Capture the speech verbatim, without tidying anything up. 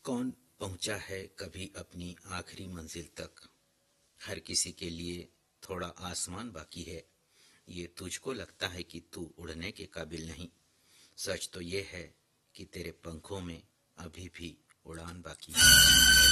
कौन पहुंचा है कभी अपनी आखिरी मंजिल तक। हर किसी के लिए थोड़ा आसमान बाकी है। ये तुझको लगता है कि तू उड़ने के काबिल नहीं। सच तो ये है कि तेरे पंखों में अभी भी उड़ान बाकी है।